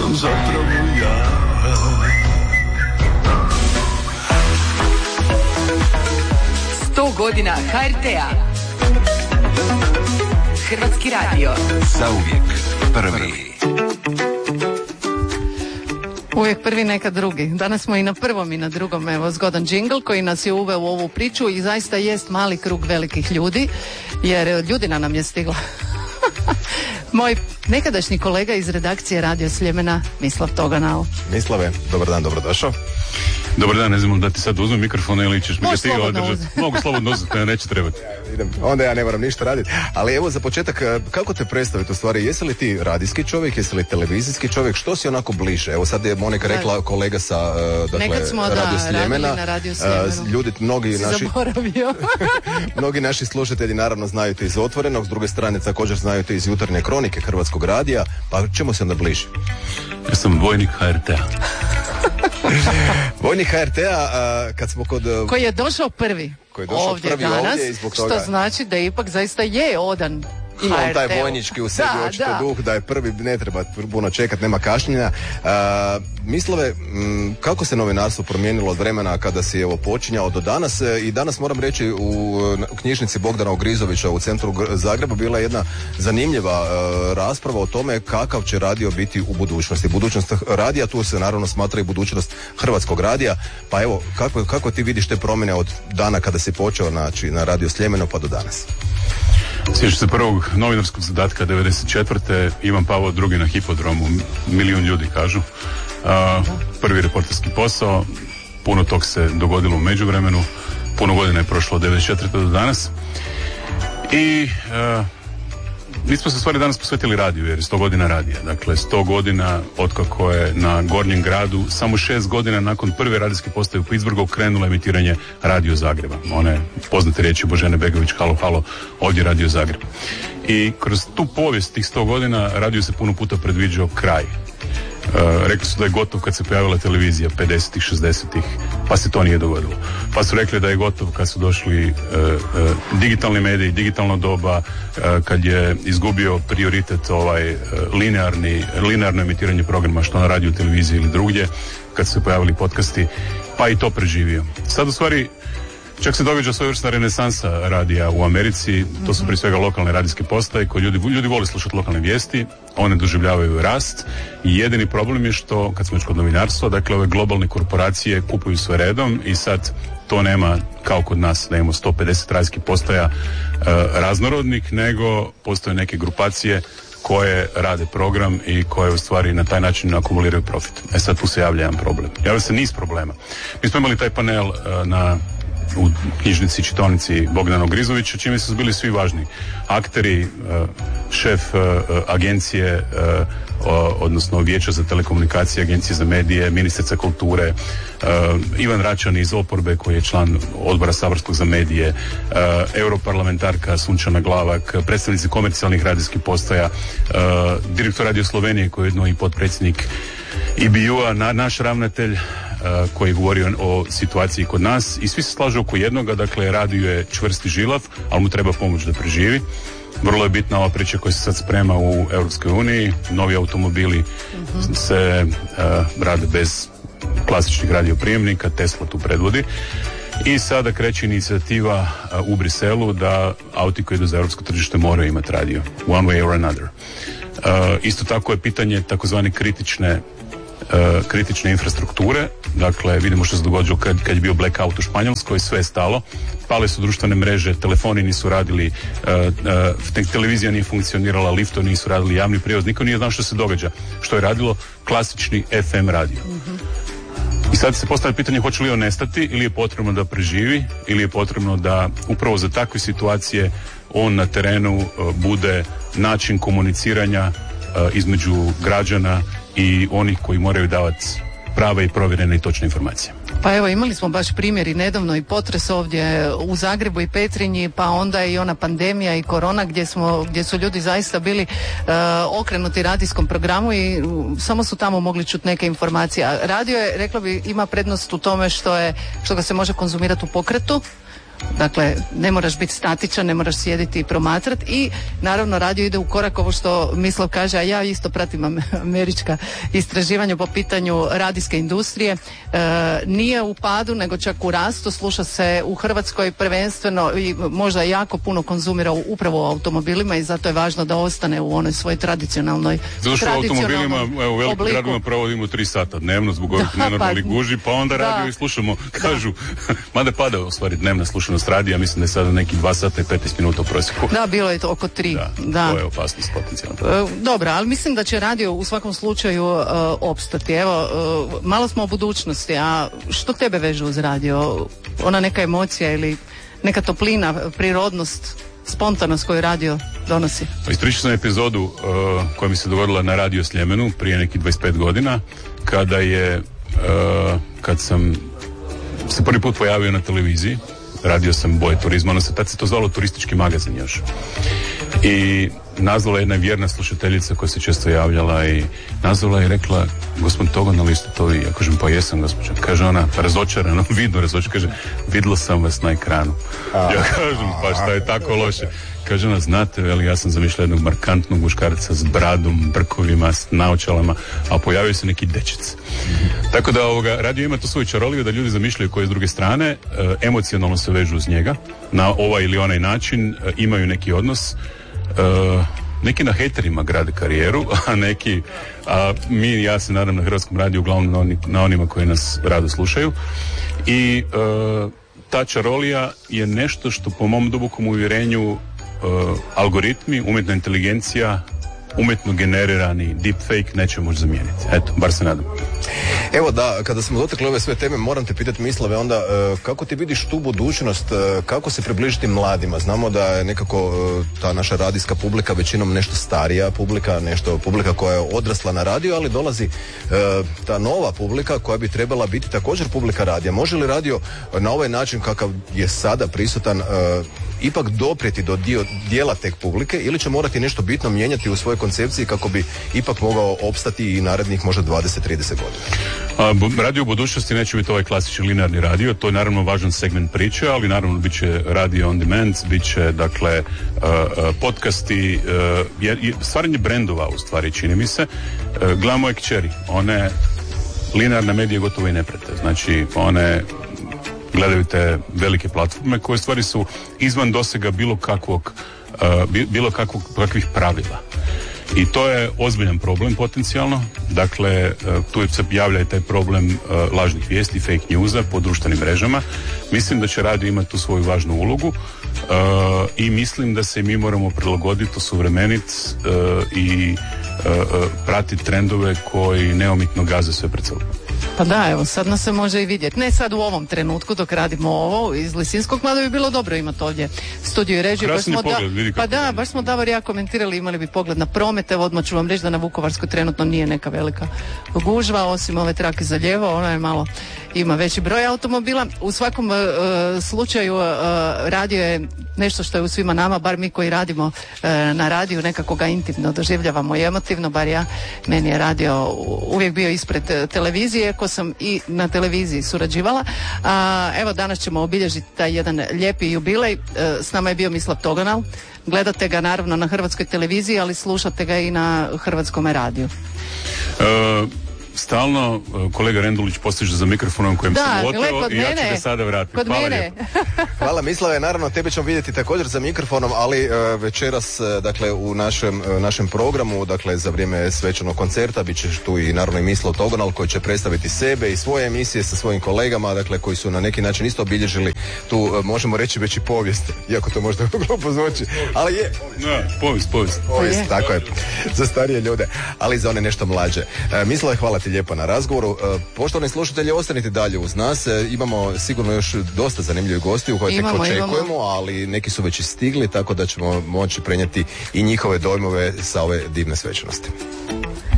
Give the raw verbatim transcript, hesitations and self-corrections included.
sam zapravo ja. Sto godina ha er te a. Hrvatski radio. Zauvijek prvi. Uvijek prvi, nekad drugi. Danas smo i na prvom i na drugom, evo, zgodan džingl koji nas je uveo u ovu priču i zaista jest mali krug velikih ljudi, jer ljudina nam je stigla. Moj nekadašnji kolega iz redakcije Radio Sljemena, Mislav Toganal. Mislave, dobar dan, dobrodošao. Dobar dan, ne znam da ti sad uzmem mikrofon ili ćeš mi ga ti održati. Mogu slobodno uzeti, ne, neće trebati. Ja, idem. Onda ja ne moram ništa raditi. Ali evo za početak, kako te predstaviti u stvari? Jesi li ti radijski čovjek, jesi li televizijski čovjek? Što si onako bliže? Evo sad je Monika rekla kolega sa dakle, Nekad smo, Radio da, Sljemena. na Radio Sljemenu. Ljudi, mnogi si naši, zaboravio. mnogi naši slušatelji naravno znaju te iz Otvorenog, s druge strane također znaju te iz Jutarnje kronike Hrvatskog radija. Pa čemu se onda bliže? Ja sam vojnik ha er te a. Vojnik ha er te a, kad smo kod... Koji je došao prvi, koji je došao ovdje prvi danas, ovdje i zbog toga... što znači da ipak zaista je odan Ima on ha er te u. taj vojnički u sebi da, očito da. duh da je prvi, ne treba puno čekat, nema kašnjenja. Uh, Mislave, m, kako se novinarstvo promijenilo od vremena kada si evo počinjao do danas? I danas moram reći u, u knjižnici Bogdana Ogrizovića u centru Zagreba bila je jedna zanimljiva uh, rasprava o tome kakav će radio biti u budućnosti. Budućnost radija, tu se naravno smatra i budućnost Hrvatskog radija. Pa evo, kako, kako ti vidiš te promjene od dana kada si počeo znači, na Radio Sljemeno pa do danas? Sjećam se prvog novinarskog zadatka devedeset četvrte Ivan Pavao drugi na Hipodromu, milijun ljudi kažu. A, prvi reporterski posao, puno tog se dogodilo u međuvremenu, puno godina je prošlo od devedeset četvrte do danas. I a, mi smo se stvari danas posvetili radiju, jer je sto godina radija. Dakle, sto godina otkako je na Gornjem gradu, samo šest godina nakon prve radijske postaje u Pittsburghu krenulo emitiranje Radio Zagreba. One poznate riječi Božene Begović, halo, halo, ovdje Radio Zagreb. I kroz tu povijest tih sto godina radio se puno puta predviđao kraj. Uh, rekli su da je gotov kad se pojavila televizija pedesetih, šezdesetih, pa se to nije dogodilo. Pa su rekli da je gotov kad su došli uh, uh, digitalni mediji, digitalno doba, uh, kad je izgubio prioritet ovaj uh, linearni, linearno emitiranje programa što na radiju, televiziji ili drugdje, kad su se pojavili podcasti, pa i to preživio. Sad u stvari čak se događa svojevrsna renesansa radija u Americi, to su prije svega lokalne radijske postaje koje ljudi, ljudi vole slušati lokalne vijesti, one doživljavaju rast i jedini problem je što, kad smo već kod novinarstva, dakle ove globalne korporacije kupuju sve redom i sad to nema kao kod nas da imamo sto pedeset radijskih postaja e, raznorodnih, nego postoje neke grupacije koje rade program i koje u stvari na taj način akumuliraju profit. E sad tu se javlja jedan problem. Javlja se niz problema. Mi smo imali taj panel e, na u knjižnici, čitaonici Bogdana Ogrizovića, čime su bili svi važni akteri, šef agencije, odnosno Vijeća za telekomunikacije, Agencije za medije, ministrica kulture, Ivan Račan iz oporbe koji je član odbora saborskog za medije, europarlamentarka Sunčana Glavak, predstavnici komercijalnih radijskih postaja, direktor Radio Slovenije koji je jedno i potpredsjednik I B U-a, na, naš ravnatelj Uh, koji govori o situaciji kod nas i svi se slažu oko jednoga, dakle radio je čvrst i žilav, ali mu treba pomoć da preživi. Vrlo je bitna ova priča koja se sad sprema u Europskoj uniji, novi automobili mm-hmm. se uh, rade bez klasičnih radioprijemnika, Tesla tu predvodi i sada kreće inicijativa uh, u Briselu da auti koji idu za europsko tržište moraju imati radio, one way or another. Uh, isto tako je pitanje takozvane kritične Uh, kritične infrastrukture, dakle vidimo što se događalo kad, kad je bio blackout u Španjolskoj, sve je stalo, pale su društvene mreže, telefoni nisu radili, uh, uh, televizija nije funkcionirala, liftovi nisu radili, javni prijevoz, niko nije znao što se događa, što je radilo klasični F M radio. Mm-hmm. I sad se postavlja pitanje hoće li on nestati ili je potrebno da preživi ili je potrebno da upravo za takve situacije on na terenu uh, bude način komuniciranja uh, između građana i onih koji moraju davati prave i provjerene i točne informacije. Pa evo, imali smo baš primjer i nedavno i potres ovdje u Zagrebu i Petrinji, pa onda i ona pandemija i korona gdje smo, gdje su ljudi zaista bili uh, okrenuti radijskom programu i uh, samo su tamo mogli čuti neke informacije. A radio je, rekla bi, ima prednost u tome što je, što ga se može konzumirati u pokretu. Dakle, ne moraš biti statičan, ne moraš sjediti i promatrati i naravno radio ide u korak ovo što Mislav kaže, a ja isto pratim am- američka istraživanja po pitanju radijske industrije. E, nije u padu, nego čak u rastu, sluša se u Hrvatskoj prvenstveno i možda jako puno konzumira upravo u automobilima i zato je važno da ostane u onoj svojoj tradicionalnoj Zato što u tradicionalnom automobilima, evo, u velikim obliku. gradovima provodimo tri sata dnevno zbog ovih Da, nenormalnih pa- guži, pa onda da. radio i slušamo, kažu, mada pada u stvari dnevna slušanost radija, mislim da je sada neki dva sata i petnaest minuta u prosjeku. Da, bilo je to oko tri. Da, Da. to je opasnost potencijalno. E, Dobro, ali mislim da će radio u svakom slučaju e, opstati. Evo, e, malo smo o budućnosti, a što tebe veže uz radio? Ona neka emocija ili neka toplina, prirodnost, spontanost koju radio donosi? Pa ispričao sam epizodu uh, koja mi se dogodila na Radio Sljemenu prije nekih dvadeset pet godina, kada je, uh, kad sam se prvi put pojavio na televiziji, radio sam Boje turizma, ono se tad se to zvalo Turistički magazin još. I nazvala jedna vjerna slušateljica koja se često javljala i nazvala je i rekla, gospodin Togon, na listu to vi? Ja kažem, pa jesam, gospođa. Kaže ona, razočarano, vidno razočarano, kaže, vidjela sam vas na ekranu. Ja kažem, pa šta je tako loše? Kaže ona, znate, veli, ja sam zamišljala jednog markantnog muškarca s bradom, brkovima, s naočalama, a pojavio se neki dečec. Tako da ovoga, radio ima tu svoju čaroliju da ljudi zamišljaju ko je s druge strane, e, emocionalno se vežu uz njega, na ovaj ili onaj način, e, imaju neki odnos. E, neki na hejterima grade karijeru, a neki, a mi, ja se nadam na Hrvatskom radiju, uglavnom na, oni, na onima koji nas rado slušaju. I e, ta čarolija je nešto što po mom dubokom uvjerenju Uh, algoritmi, umjetna inteligencija, umjetno generirani deepfake neće moći zamijeniti. Eto, bar se nadam. Evo da, kada smo dotakli ove sve teme, moram te pitati, Mislave, onda uh, kako ti vidiš tu budućnost, uh, kako se približiti mladima? Znamo da je nekako uh, ta naša radijska publika većinom nešto starija publika, nešto publika koja je odrasla na radio, ali dolazi uh, ta nova publika koja bi trebala biti također publika radija. Može li radio na ovaj način kakav je sada prisutan uh, ipak doprijeti do dio, dijela tek publike ili će morati nešto bitno mijenjati u svojoj koncepciji kako bi ipak mogao opstati i narednih možda dvadeset do trideset godina? A, bu- radio u budućnosti neće biti ovaj klasični linearni radio, to je naravno važan segment priče, ali naravno bit će radio on demand, bit će dakle uh, uh, podcasti, uh, je, je, stvaranje brendova u stvari čini mi se. Uh, gledamo je kćeri, one linearne medije gotovo i ne prate, znači one gledaju te velike platforme koje stvari su izvan dosega bilo kakvog uh, bilo kakvog, kakvih pravila. I to je ozbiljan problem potencijalno. Dakle, uh, tu se javlja i taj problem uh, lažnih vijesti, fake newsa po društvenim mrežama. Mislim da će radio imati tu svoju važnu ulogu uh, i mislim da se mi moramo prilagoditi, osuvremeniti uh, i uh, uh, pratiti trendove koji neomitno gaze sve pred sobom. Pa da, evo, sad nas se može i vidjeti. Ne sad u ovom trenutku dok radimo ovo iz Lisinskog, mada bi bilo dobro imati ovdje studiju i režiju. Krasan je Baš smo pogled, vidi kako Pa da, je. baš smo Davor i ja komentirali, imali bi pogled na promet. Evo, odmah ću vam reći da na Vukovarskoj trenutno nije neka velika gužva, osim ove trake za lijevo, ona je malo, ima veći broj automobila. U svakom uh, slučaju uh, radio je nešto što je u svima nama, bar mi koji radimo uh, na radiju, nekako ga intimno doživljavamo i emotivno, bar ja, meni je radio uvijek bio ispred uh, televizije, ko sam i na televiziji surađivala. A, evo, danas ćemo obilježiti taj jedan lijepi jubilej. E, s nama je bio Mislav Togonal. Gledate ga naravno na Hrvatskoj televiziji, ali slušate ga i na Hrvatskom radiju. E, stalno uh, kolega Rendulić postiže za mikrofonom kojem Da, sam gle, oteo kod i ja ću mene. ga sada vratiti. Kod Hvala mene. lijepo. Hvala, Mislave, naravno tebe ćemo vidjeti također za mikrofonom, ali uh, večeras uh, dakle u našem, uh, našem programu, dakle za vrijeme svečanog koncerta bit će tu i naravno i Mislav Togonal koji će predstaviti sebe i svoje emisije sa svojim kolegama, dakle koji su na neki način isto obilježili tu, uh, možemo reći već i povijest, iako to možda grubo zvuči, ali je Da, povijest, povijest. povijest, je. tako je, za starije ljude, ali i za one nešto mlađe. Uh, Mislave, hvala ti lijepo na razgovoru. Uh, poštovani slušatelji, ostanite dalje uz nas, uh, imamo sigurno još dosta zanimljivih gostiju koje tek Imamo, očekujemo, imamo. ali neki su već i stigli, tako da ćemo moći prenijeti i njihove dojmove sa ove divne svečanosti.